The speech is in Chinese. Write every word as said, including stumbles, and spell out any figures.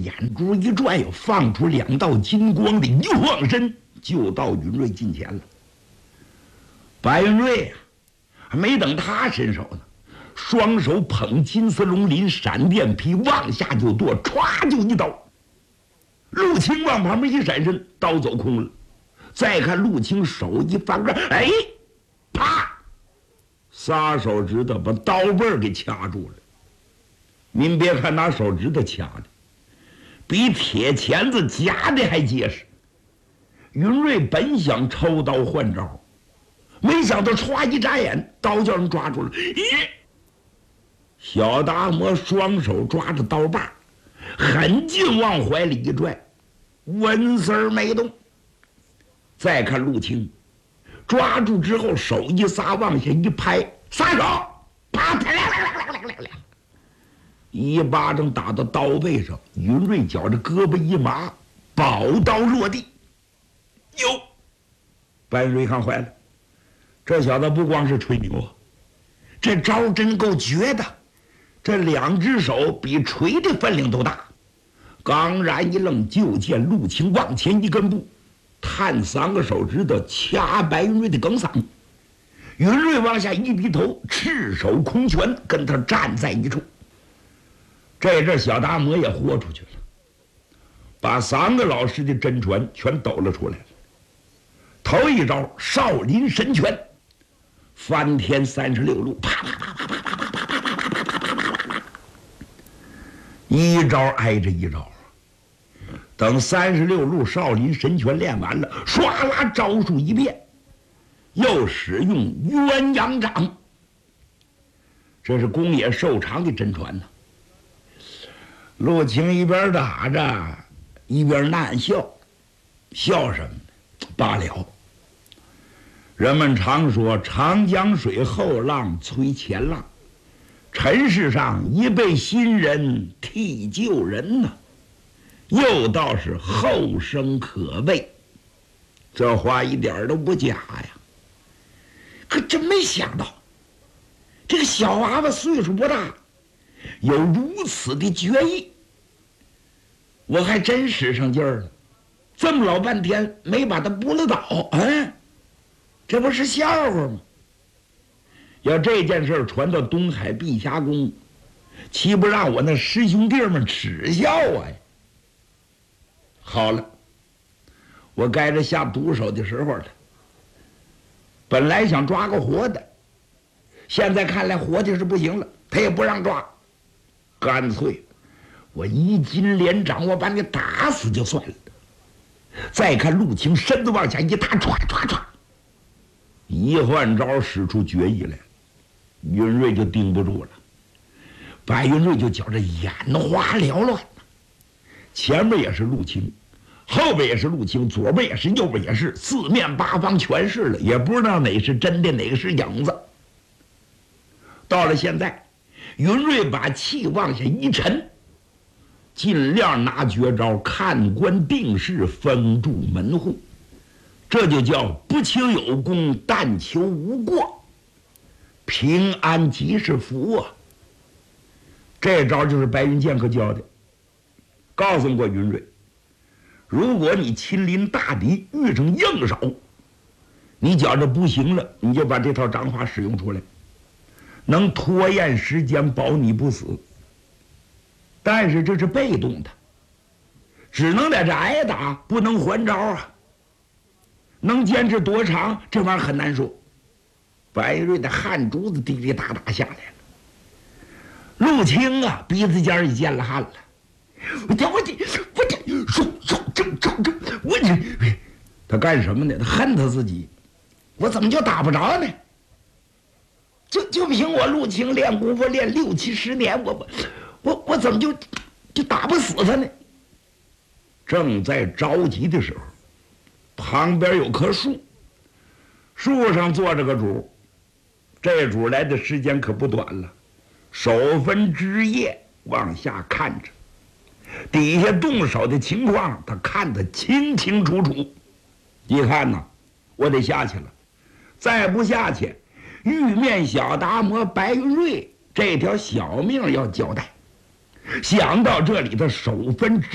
眼珠一转，又放出两道金光的，一晃身就到云瑞近前了。白云瑞呀、啊，还没等他伸手呢，双手捧金丝龙鳞闪电劈，往下就剁，歘就一刀。陆青往旁边一闪身，刀走空了。再看陆青手一翻个，哎，啪，仨手指头把刀背儿给掐住了。您别看拿手指头掐的，比铁钳子夹的还结实。云瑞本想抽刀换招，没想到歘一眨眼，刀叫人抓住了。咦，小达摩双手抓着刀把，狠劲往怀里一拽，纹丝儿没动。再看陆青，抓住之后手一撒，往下一拍，撒手，啪，啪啦啦啦啦啦啦，一巴掌打到刀背上，云瑞觉着胳膊一麻，宝刀落地。哟，白云瑞看坏了，这小子不光是吹牛啊，这招真够绝的，这两只手比锤的分量都大。刚然一愣，就见陆青往前一根步，探三个手指头掐白云瑞的梗嗓。云瑞往下一低头，赤手空拳跟他站在一处。这阵小达摩也豁出去了，把三个老师的真传全抖了出来了。头一招少林神拳，翻天三十六路，啪啪啪啪啪啪啪啪啪啪啪啪啪啪啪，一招挨着一招。等三十六路少林神拳练完了，唰啦招数一变，又使用鸳鸯掌。这是宫野寿长的真传呢。陆青一边打着，一边难笑，笑什么呢？罢了。人们常说长江水后浪推前浪，尘世上一辈新人替旧人呢、啊。又倒是后生可畏，这话一点都不假呀。可真没想到，这个小娃娃岁数不大，有如此的决意，我还真使上劲儿了。这么老半天没把他扑了倒，嗯，这不是笑话吗？要这件事传到东海碧霞宫，岂不让我那师兄弟们耻笑啊？好了，我该着下毒手的时候了。本来想抓个活的，现在看来活的是不行了，他也不让抓，干脆我一金连掌，我把你打死就算了。再看陆青身子往下一踏，唰唰唰，一换招使出绝艺来，云瑞就盯不住了。白云瑞就觉着眼花缭乱，前面也是陆青，后边也是陆青，左边也是，右边也是，四面八方全是了，也不知道哪是真的，哪个是影子。到了现在，云瑞把气往下一沉，尽量拿绝招看官定势，封住门户，这就叫不求有功，但求无过，平安即是福啊。这招就是白云剑客教的，告诉过云瑞，如果你亲临大敌，遇上硬手，你觉着不行了，你就把这套掌法使用出来，能拖延时间，保你不死。但是这是被动的，只能在这挨打，不能还招啊。能坚持多长，这玩意儿很难说。白瑞的汗珠子滴滴答答下来了。陆青啊，鼻子尖儿也见了汗了。我这我这我这手手这这这我这他干什么呢？他恨他自己，我怎么就打不着呢？就就凭我陆青练功夫练六七十年，我我我我怎么就就打不死他呢？正在着急的时候，旁边有棵树，树上坐着个主，这主来的时间可不短了，手分枝叶往下看着，底下动手的情况他看得清清楚楚。一看呢，我得下去了，再不下去，玉面小达摩白云瑞这条小命要交代。想到这里，他手分枝